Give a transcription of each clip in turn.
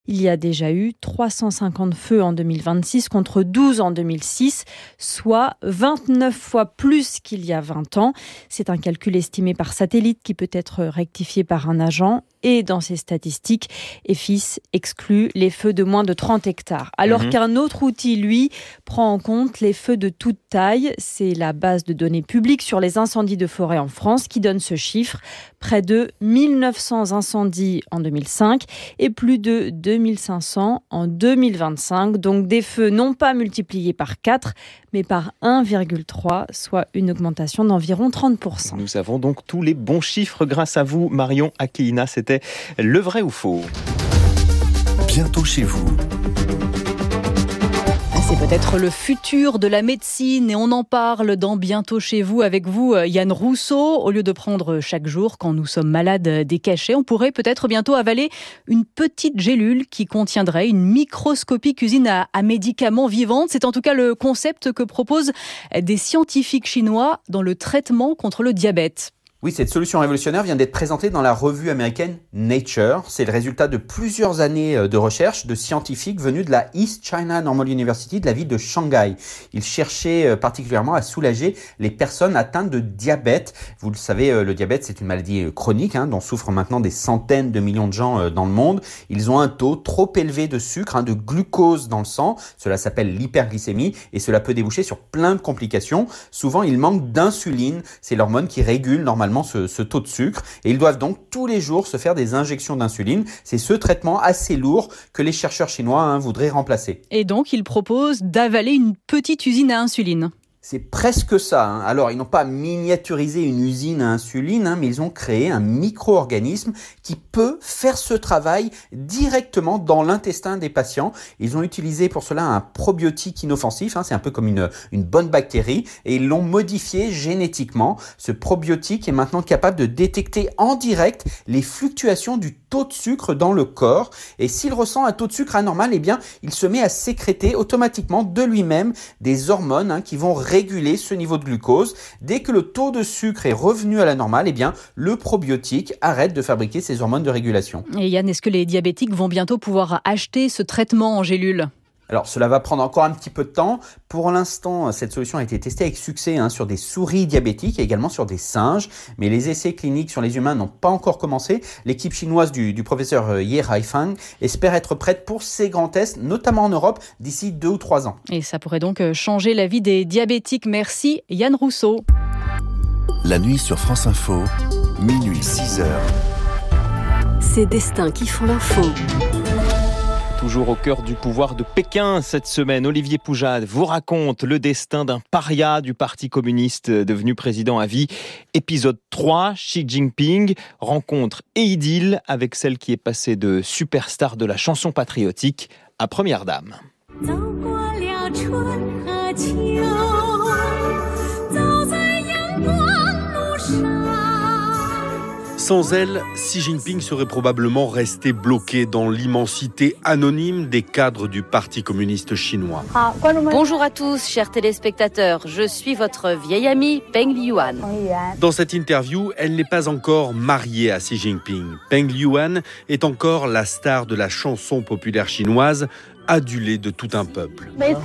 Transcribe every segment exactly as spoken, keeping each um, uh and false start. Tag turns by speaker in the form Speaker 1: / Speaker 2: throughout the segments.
Speaker 1: Il y a déjà eu trois cent cinquante feux en deux mille vingt-six contre douze en deux mille six, soit vingt-neuf fois plus qu'il y a vingt ans. C'est un calcul estimé par satellite qui peut être rectifié par un agent. Et dans ces statistiques, E F I S exclut les feux de moins de trente hectares. Alors mmh. qu'un autre outil, lui, prend en compte les feux de toute taille. C'est la base de données publique sur les incendies de forêt en France qui donne ce chiffre. Près de mille neuf cents incendies en deux mille cinq et plus de deux mille cinq cents en deux mille vingt-cinq. Donc des feux non pas multipliés par quatre, mais par un virgule trois, soit une augmentation d'environ trente pour cent.
Speaker 2: Nous avons donc tous les bons chiffres grâce à vous, Marion Akehina. C'était le vrai ou faux.
Speaker 3: Bientôt chez vous.
Speaker 4: C'est peut-être le futur de la médecine et on en parle dans Bientôt chez vous avec vous, Yann Rousseau. Au lieu de prendre chaque jour, quand nous sommes malades, des cachets, on pourrait peut-être bientôt avaler une petite gélule qui contiendrait une microscopique usine à, à médicaments vivantes. C'est en tout cas le concept que proposent des scientifiques chinois dans le traitement contre le diabète.
Speaker 5: Oui, cette solution révolutionnaire vient d'être présentée dans la revue américaine Nature. C'est le résultat de plusieurs années de recherche de scientifiques venus de la East China Normal University de la ville de Shanghai. Ils cherchaient particulièrement à soulager les personnes atteintes de diabète. Vous le savez, le diabète, c'est une maladie chronique hein, dont souffrent maintenant des centaines de millions de gens dans le monde. Ils ont un taux trop élevé de sucre, hein, de glucose dans le sang. Cela s'appelle l'hyperglycémie et cela peut déboucher sur plein de complications. Souvent, ils manquent d'insuline. C'est l'hormone qui régule normalement Ce, ce taux de sucre et ils doivent donc tous les jours se faire des injections d'insuline. C'est ce traitement assez lourd que les chercheurs chinois hein, voudraient remplacer.
Speaker 4: Et donc ils proposent d'avaler une petite usine à insuline.
Speaker 5: C'est presque ça. Hein. Alors, ils n'ont pas miniaturisé une usine à insuline, hein, mais ils ont créé un micro-organisme qui peut faire ce travail directement dans l'intestin des patients. Ils ont utilisé pour cela un probiotique inoffensif, hein, c'est un peu comme une, une bonne bactérie, et ils l'ont modifié génétiquement. Ce probiotique est maintenant capable de détecter en direct les fluctuations du taux de sucre dans le corps. Et s'il ressent un taux de sucre anormal, eh bien, il se met à sécréter automatiquement de lui-même des hormones hein, qui vont réguler ce niveau de glucose. Dès que le taux de sucre est revenu à la normale, eh bien, le probiotique arrête de fabriquer ces hormones de régulation.
Speaker 4: Et Yann, est-ce que les diabétiques vont bientôt pouvoir acheter ce traitement en gélule ?
Speaker 5: Alors, cela va prendre encore un petit peu de temps. Pour l'instant, cette solution a été testée avec succès hein, sur des souris diabétiques et également sur des singes. Mais les essais cliniques sur les humains n'ont pas encore commencé. L'équipe chinoise du, du professeur Ye Haifang espère être prête pour ces grands tests, notamment en Europe, d'ici deux ou trois ans.
Speaker 4: Et ça pourrait donc changer la vie des diabétiques. Merci Yann Rousseau.
Speaker 3: La nuit sur France Info, minuit six heures.
Speaker 6: Ces destins qui font l'info.
Speaker 2: Toujours au cœur du pouvoir de Pékin cette semaine, Olivier Poujade vous raconte le destin d'un paria du Parti communiste devenu président à vie. Épisode trois, Xi Jinping, rencontre et idylle avec celle qui est passée de superstar de la chanson patriotique à première dame.
Speaker 7: Sans elle, Xi Jinping serait probablement resté bloqué dans l'immensité anonyme des cadres du Parti communiste chinois.
Speaker 8: Bonjour à tous, chers téléspectateurs. Je suis votre vieille amie Peng Liyuan.
Speaker 7: Dans cette interview, elle n'est pas encore mariée à Xi Jinping. Peng Liyuan est encore la star de la chanson populaire chinoise, adulée de tout un peuple.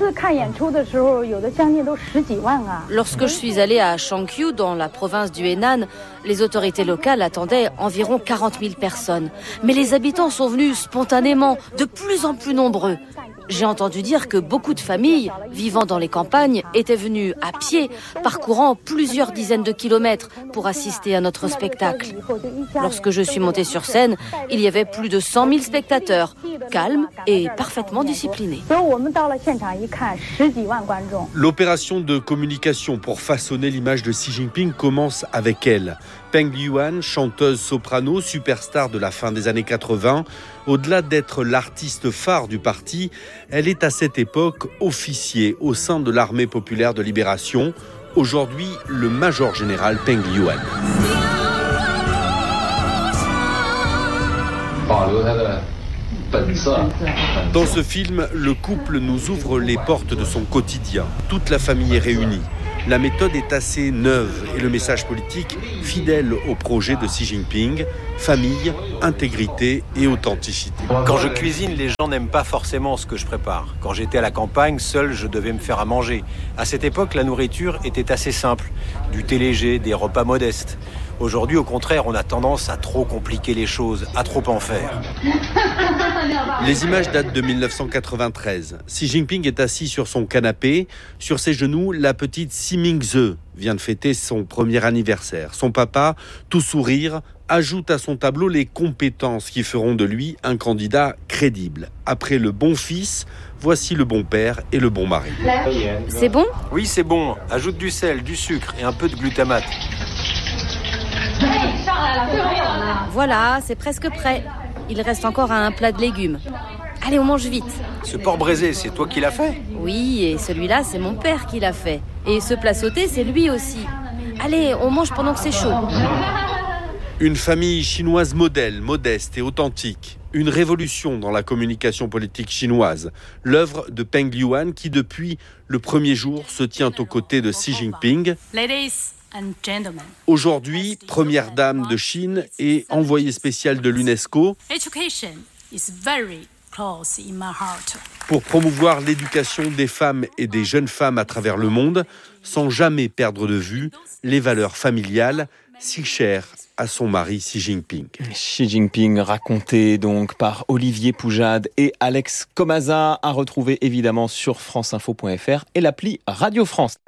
Speaker 8: Lorsque je suis allée à Shangqiu, dans la province du Henan, les autorités locales attendaient environ quarante mille personnes. Mais les habitants sont venus spontanément, de plus en plus nombreux. J'ai entendu dire que beaucoup de familles, vivant dans les campagnes, étaient venues à pied, parcourant plusieurs dizaines de kilomètres pour assister à notre spectacle. Lorsque je suis montée sur scène, il y avait plus de cent mille spectateurs, calmes et parfaitement disciplinés.
Speaker 7: L'opération de communication pour façonner l'image de Xi Jinping commence avec elle. Peng Liyuan, chanteuse soprano, superstar de la fin des années quatre-vingts, au-delà d'être l'artiste phare du parti, elle est à cette époque officier au sein de l'armée populaire de libération, aujourd'hui le major général Peng Liyuan. Dans ce film, le couple nous ouvre les portes de son quotidien. Toute la famille est réunie. La méthode est assez neuve et le message politique fidèle au projet de Xi Jinping, famille, intégrité et authenticité.
Speaker 9: Quand je cuisine, les gens n'aiment pas forcément ce que je prépare. Quand j'étais à la campagne, seul, je devais me faire à manger. À cette époque, la nourriture était assez simple. Du thé léger, des repas modestes. Aujourd'hui, au contraire, on a tendance à trop compliquer les choses, à trop en faire.
Speaker 7: Les images datent de mille neuf cent quatre-vingt-treize. Xi Jinping est assis sur son canapé. Sur ses genoux, la petite Xi Mingze vient de fêter son premier anniversaire. Son papa, tout sourire, ajoute à son tableau les compétences qui feront de lui un candidat crédible. Après le bon fils, voici le bon père et le bon mari.
Speaker 8: C'est bon ?
Speaker 9: Oui, c'est bon. Ajoute du sel, du sucre et un peu de glutamate.
Speaker 8: Voilà, c'est presque prêt. Il reste encore un plat de légumes. Allez, on mange vite.
Speaker 9: Ce porc braisé, c'est toi qui l'as fait ?
Speaker 8: Oui, et celui-là, c'est mon père qui l'a fait. Et ce plat sauté, c'est lui aussi. Allez, on mange pendant que c'est chaud.
Speaker 7: Une famille chinoise modèle, modeste et authentique. Une révolution dans la communication politique chinoise. L'œuvre de Peng Liyuan qui, depuis le premier jour, se tient aux côtés de Xi Jinping. Aujourd'hui, première dame de Chine et envoyée spéciale de l'UNESCO. Pour promouvoir l'éducation des femmes et des jeunes femmes à travers le monde, sans jamais perdre de vue les valeurs familiales si chères à son mari Xi Jinping.
Speaker 2: Xi Jinping raconté donc par Olivier Poujade et Alex Comaza, à retrouver évidemment sur franceinfo point f r et l'appli Radio France.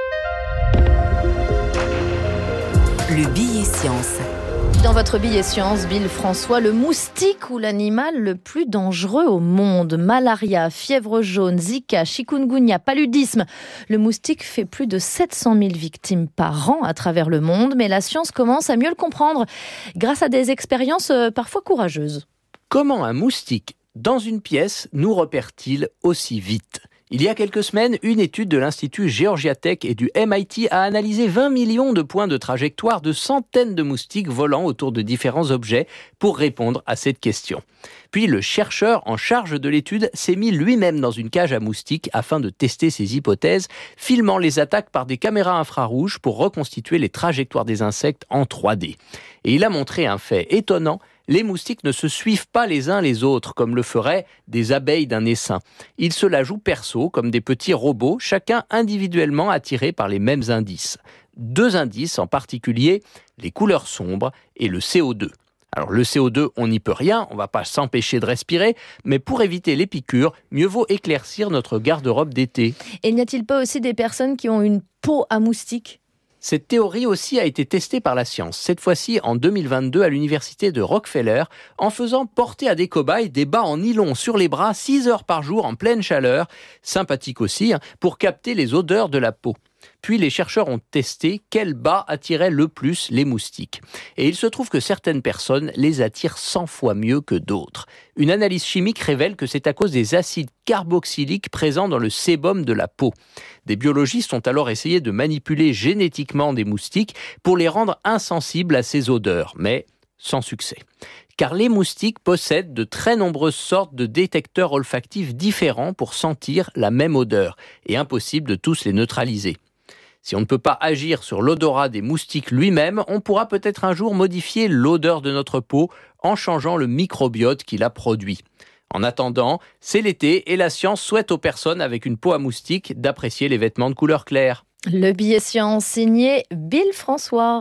Speaker 6: Le billet science.
Speaker 10: Dans votre billet science, Bill François, le moustique ou l'animal le plus dangereux au monde. Malaria, fièvre jaune, Zika, chikungunya, paludisme. Le moustique fait plus de sept cent mille victimes par an à travers le monde, mais la science commence à mieux le comprendre grâce à des expériences parfois courageuses.
Speaker 11: Comment un moustique dans une pièce nous repère-t-il aussi vite ? Il y a quelques semaines, une étude de l'Institut Georgia Tech et du M I T a analysé vingt millions de points de trajectoire de centaines de moustiques volant autour de différents objets pour répondre à cette question. Puis le chercheur en charge de l'étude s'est mis lui-même dans une cage à moustiques afin de tester ses hypothèses, filmant les attaques par des caméras infrarouges pour reconstituer les trajectoires des insectes en trois D. Et il a montré un fait étonnant. Les moustiques ne se suivent pas les uns les autres, comme le feraient des abeilles d'un essaim. Ils se la jouent perso, comme des petits robots, chacun individuellement attiré par les mêmes indices. Deux indices en particulier, les couleurs sombres et le C O deux. Alors le C O deux, on n'y peut rien, on ne va pas s'empêcher de respirer, mais pour éviter les piqûres, mieux vaut éclaircir notre garde-robe d'été.
Speaker 10: Et n'y a-t-il pas aussi des personnes qui ont une peau à moustique ?
Speaker 11: Cette théorie aussi a été testée par la science, cette fois-ci en deux mille vingt-deux à l'université de Rockefeller, en faisant porter à des cobayes des bas en nylon sur les bras six heures par jour en pleine chaleur, sympathique aussi, hein, pour capter les odeurs de la peau. Puis les chercheurs ont testé quels bas attiraient le plus les moustiques. Et il se trouve que certaines personnes les attirent cent fois mieux que d'autres. Une analyse chimique révèle que c'est à cause des acides carboxyliques présents dans le sébum de la peau. Des biologistes ont alors essayé de manipuler génétiquement des moustiques pour les rendre insensibles à ces odeurs, mais sans succès. Car les moustiques possèdent de très nombreuses sortes de détecteurs olfactifs différents pour sentir la même odeur, et impossible de tous les neutraliser. Si on ne peut pas agir sur l'odorat des moustiques lui-même, on pourra peut-être un jour modifier l'odeur de notre peau en changeant le microbiote qui la produit. En attendant, c'est l'été et la science souhaite aux personnes avec une peau à moustique d'apprécier les vêtements de couleur claire.
Speaker 10: Le billet science signé Bill François.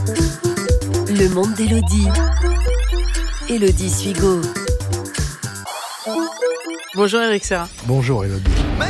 Speaker 6: Le monde d'Élodie. Élodie Suigo.
Speaker 12: Bonjour Eric Serra.
Speaker 13: Bonjour Élodie.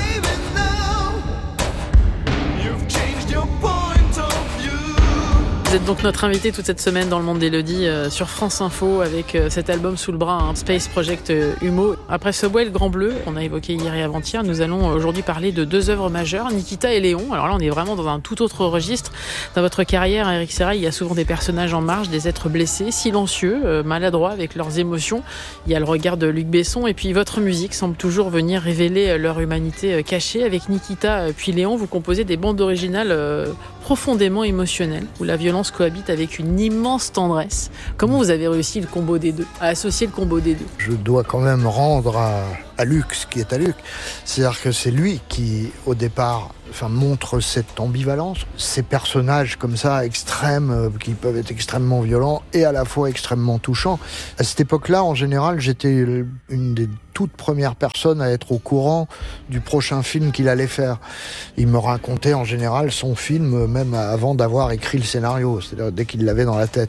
Speaker 12: Vous êtes donc notre invité toute cette semaine dans le monde d'Élodie euh, sur France Info avec euh, cet album sous le bras, hein, Space Project euh, Humo. Après Subway et le Grand Bleu, qu'on a évoqué hier et avant-hier, nous allons aujourd'hui parler de deux œuvres majeures, Nikita et Léon. Alors là, on est vraiment dans un tout autre registre. Dans votre carrière, Eric Serra, il y a souvent des personnages en marge, des êtres blessés, silencieux, euh, maladroits avec leurs émotions. Il y a le regard de Luc Besson et puis votre musique semble toujours venir révéler leur humanité euh, cachée. Avec Nikita euh, puis Léon, vous composez des bandes originales euh, profondément émotionnelles, où la violence cohabite avec une immense tendresse. Comment vous avez réussi le combo des deux, à associer le combo des deux ?
Speaker 13: Je dois quand même rendre à à Luc ce qui est à Luc. C'est-à-dire que c'est lui qui, au départ, enfin, montre cette ambivalence. Ces personnages comme ça, extrêmes, euh, qui peuvent être extrêmement violents et à la fois extrêmement touchants. À cette époque-là, en général, j'étais une des toutes premières personnes à être au courant du prochain film qu'il allait faire. Il me racontait en général son film, même avant d'avoir écrit le scénario, c'est-à-dire dès qu'il l'avait dans la tête.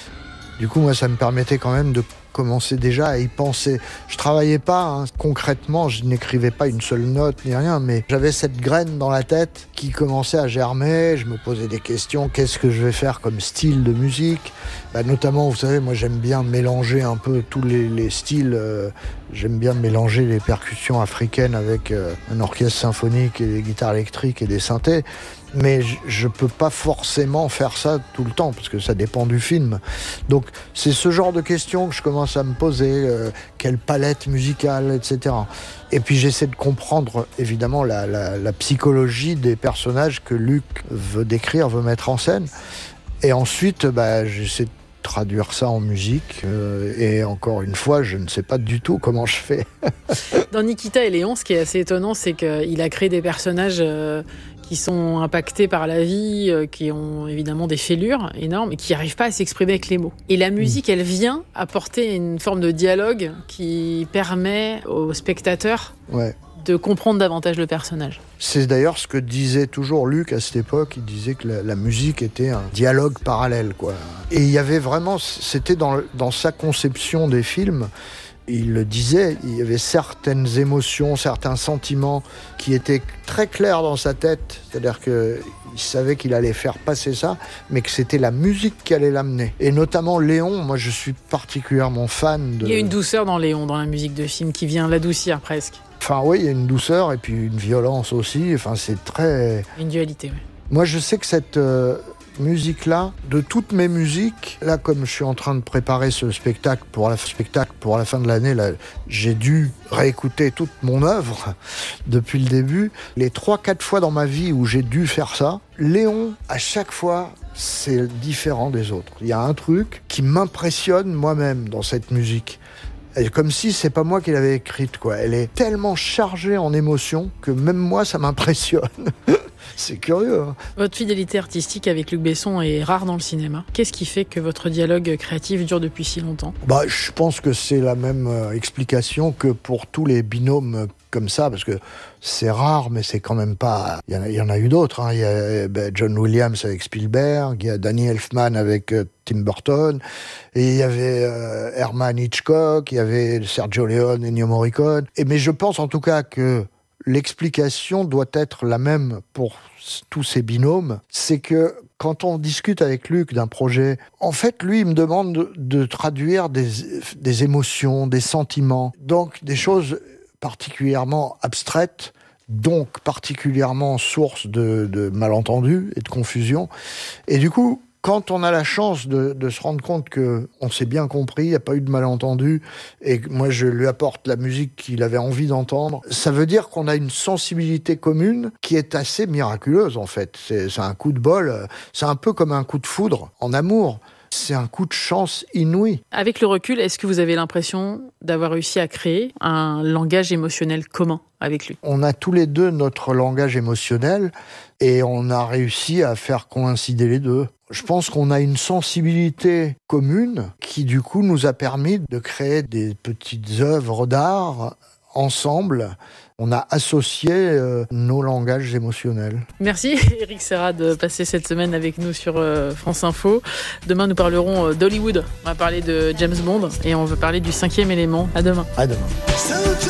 Speaker 13: Du coup, moi, ça me permettait quand même de commencer déjà à y penser. Je travaillais pas, hein, concrètement, je n'écrivais pas une seule note ni rien, mais j'avais cette graine dans la tête qui commençait à germer. Je me posais des questions, qu'est-ce que je vais faire comme style de musique ? Bah, notamment, vous savez, moi j'aime bien mélanger un peu tous les, les styles. Euh, j'aime bien mélanger les percussions africaines avec euh, un orchestre symphonique et des guitares électriques et des synthés. Mais je ne peux pas forcément faire ça tout le temps, parce que ça dépend du film. Donc c'est ce genre de questions que je commence à me poser, euh, quelle palette musicale, et cetera. Et puis j'essaie de comprendre, évidemment, la, la, la psychologie des personnages que Luc veut décrire, veut mettre en scène. Et ensuite, bah, j'essaie de traduire ça en musique. Euh, et encore une fois, je ne sais pas du tout comment je fais.
Speaker 12: Dans Nikita et Léon, ce qui est assez étonnant, c'est qu'il a créé des personnages... Euh... qui sont impactés par la vie, euh, qui ont évidemment des fêlures énormes et qui n'arrivent pas à s'exprimer avec les mots. Et la musique, elle vient apporter une forme de dialogue qui permet aux spectateurs ouais. de comprendre davantage le personnage.
Speaker 13: C'est d'ailleurs ce que disait toujours Luc à cette époque. Il disait que la, la musique était un dialogue parallèle, quoi. Et il y avait vraiment... C'était dans, dans sa conception des films... Il le disait, il y avait certaines émotions, certains sentiments qui étaient très clairs dans sa tête. C'est-à-dire qu'il savait qu'il allait faire passer ça, mais que c'était la musique qui allait l'amener. Et notamment Léon, moi je suis particulièrement fan de...
Speaker 12: Il y a une douceur dans Léon, dans la musique de film, qui vient l'adoucir presque.
Speaker 13: Enfin oui, il y a une douceur et puis une violence aussi. Enfin c'est très...
Speaker 12: Une dualité, oui.
Speaker 13: Moi je sais que cette... Euh... musique-là, de toutes mes musiques, là comme je suis en train de préparer ce spectacle pour la, spectacle pour la fin de l'année, là, j'ai dû réécouter toute mon œuvre depuis le début. Les trois quatre fois dans ma vie où j'ai dû faire ça, Léon, à chaque fois, c'est différent des autres. Il y a un truc qui m'impressionne moi-même dans cette musique. Et comme si c'est pas moi qui l'avais écrite, quoi. Elle est tellement chargée en émotions que même moi, ça m'impressionne. C'est curieux. Hein.
Speaker 12: Votre fidélité artistique avec Luc Besson est rare dans le cinéma. Qu'est-ce qui fait que votre dialogue créatif dure depuis si longtemps ?
Speaker 13: Bah, je pense que c'est la même euh, explication que pour tous les binômes euh, comme ça, parce que c'est rare, mais c'est quand même pas... Il y en a, il y en a eu d'autres. Hein. Il y a ben, John Williams avec Spielberg, il y a Danny Elfman avec euh, Tim Burton, et il y avait euh, Herman Hitchcock, il y avait Sergio Leone, Ennio Morricone. Et, mais je pense en tout cas que l'explication doit être la même pour tous ces binômes. C'est que quand on discute avec Luc d'un projet, en fait, lui, il me demande de, de traduire des, des émotions, des sentiments, donc des choses particulièrement abstraites, donc particulièrement source de, de malentendus et de confusion. Et du coup, quand on a la chance de, de se rendre compte qu'on s'est bien compris, il n'y a pas eu de malentendu, et que moi je lui apporte la musique qu'il avait envie d'entendre, ça veut dire qu'on a une sensibilité commune qui est assez miraculeuse en fait. C'est, c'est un coup de bol, c'est un peu comme un coup de foudre en amour. C'est un coup de chance inouï.
Speaker 12: Avec le recul, est-ce que vous avez l'impression d'avoir réussi à créer un langage émotionnel commun avec lui ?
Speaker 13: On a tous les deux notre langage émotionnel et on a réussi à faire coïncider les deux. Je pense qu'on a une sensibilité commune qui, du coup, nous a permis de créer des petites œuvres d'art ensemble. On a associé euh, nos langages émotionnels.
Speaker 12: Merci Éric Serra de passer cette semaine avec nous sur euh, France Info. Demain, nous parlerons euh, d'Hollywood. On va parler de James Bond et on va parler du cinquième élément. À demain.
Speaker 13: À demain.